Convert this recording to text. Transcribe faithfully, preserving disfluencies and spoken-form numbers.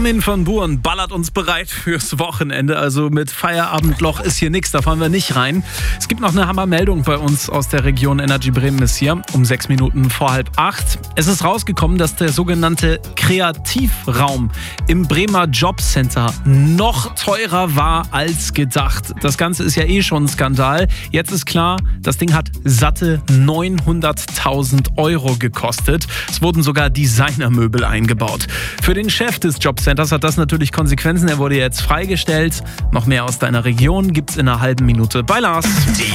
Armin van Buuren ballert uns bereit fürs Wochenende. Also mit Feierabendloch ist hier nichts, da fahren wir nicht rein. Es gibt noch eine Hammermeldung bei uns aus der Region. Energy Bremen ist hier um sechs Minuten vor halb acht. Es ist rausgekommen, dass der sogenannte Kreativraum im Bremer Jobcenter noch teurer war als gedacht. Das Ganze ist ja eh schon ein Skandal. Jetzt ist klar, das Ding hat satte neunhunderttausend Euro gekostet. Es wurden sogar Designermöbel eingebaut. Für den Chef des Jobcenters hat das natürlich Konsequenzen. Er wurde jetzt freigestellt. Noch mehr aus deiner Region gibt's in einer halben Minute bei Lars. Die